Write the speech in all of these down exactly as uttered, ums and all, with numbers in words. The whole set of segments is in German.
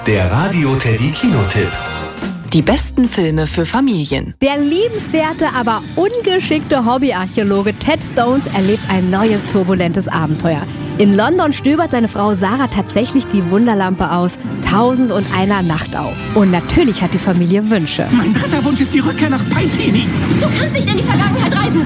Der Radio Teddy Kinotipp. Die besten Filme für Familien. Der liebenswerte, aber ungeschickte Hobbyarchäologe Ted Stones erlebt ein neues turbulentes Abenteuer. In London stöbert seine Frau Sarah tatsächlich die Wunderlampe aus Tausend und einer Nacht auf. Und natürlich hat die Familie Wünsche. Mein dritter Wunsch ist die Rückkehr nach Paitini. Du kannst nicht in die Vergangenheit reisen.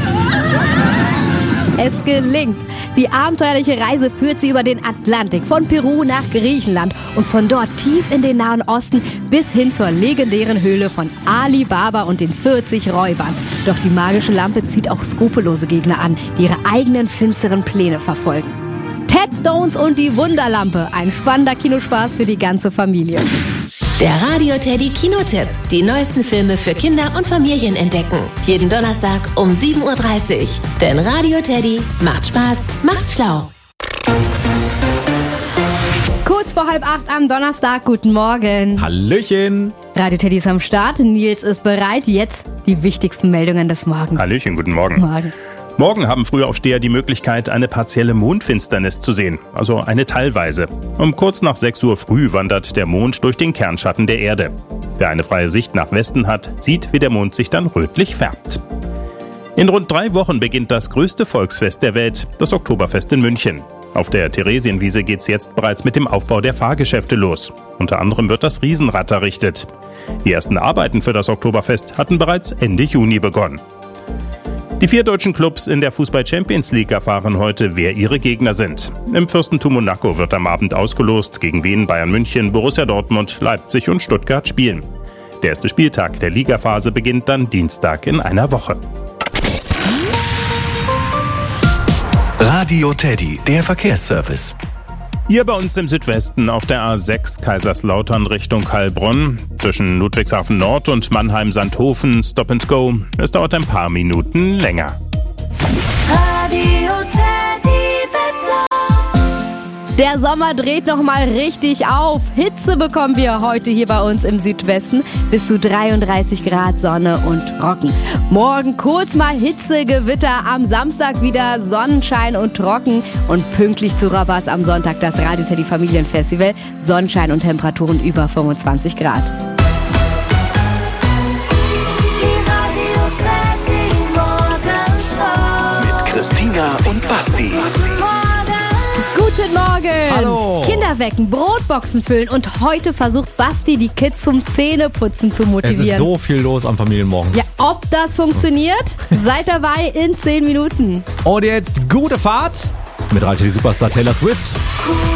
Es gelingt. Die abenteuerliche Reise führt sie über den Atlantik, von Peru nach Griechenland und von dort tief in den Nahen Osten bis hin zur legendären Höhle von Ali Baba und den vierzig Räubern. Doch die magische Lampe zieht auch skrupellose Gegner an, die ihre eigenen finsteren Pläne verfolgen. Ted Stones und die Wunderlampe, ein spannender Kinospaß für die ganze Familie. Der Radio Teddy Kinotipp. Die neuesten Filme für Kinder und Familien entdecken. Jeden Donnerstag um sieben Uhr dreißig. Denn Radio Teddy macht Spaß, macht schlau. Kurz vor halb acht am Donnerstag, guten Morgen. Hallöchen. Radio Teddy ist am Start, Nils ist bereit. Jetzt die wichtigsten Meldungen des Morgens. Hallöchen, guten Morgen. Morgen. Morgen haben Frühaufsteher die Möglichkeit, eine partielle Mondfinsternis zu sehen, also eine teilweise. Um kurz nach sechs Uhr früh wandert der Mond durch den Kernschatten der Erde. Wer eine freie Sicht nach Westen hat, sieht, wie der Mond sich dann rötlich färbt. In rund drei Wochen beginnt das größte Volksfest der Welt, das Oktoberfest in München. Auf der Theresienwiese geht's jetzt bereits mit dem Aufbau der Fahrgeschäfte los. Unter anderem wird das Riesenrad errichtet. Die ersten Arbeiten für das Oktoberfest hatten bereits Ende Juni begonnen. Die vier deutschen Clubs in der Fußball-Champions League erfahren heute, wer ihre Gegner sind. Im Fürstentum Monaco wird am Abend ausgelost, gegen wen Bayern München, Borussia Dortmund, Leipzig und Stuttgart spielen. Der erste Spieltag der Ligaphase beginnt dann Dienstag in einer Woche. Radio Teddy, der Verkehrsservice. Hier bei uns im Südwesten auf der A sechs Kaiserslautern Richtung Heilbronn. Zwischen Ludwigshafen Nord und Mannheim-Sandhofen Stop and Go. Es dauert ein paar Minuten länger. Radio Teddy Wetter. Der Sommer dreht nochmal richtig auf. Hitze bekommen wir heute hier bei uns im Südwesten. Bis zu dreiunddreißig Grad Sonne und trocken. Morgen kurz mal Hitze, Gewitter. Am Samstag wieder Sonnenschein und trocken. Und pünktlich zu Rabas am Sonntag das Radio Teddy Familienfestival. Sonnenschein und Temperaturen über fünfundzwanzig Grad. Die Radio Teddy Morgenshow. Mit Christina und Basti. Guten Morgen! Hallo! Kinder wecken, Brotboxen füllen und heute versucht Basti, die Kids zum Zähneputzen zu motivieren. Es ist so viel los am Familienmorgen. Ja, ob das funktioniert? Seid dabei in zehn Minuten. Und jetzt gute Fahrt mit Radio Teddy Superstar Taylor Swift. Cool.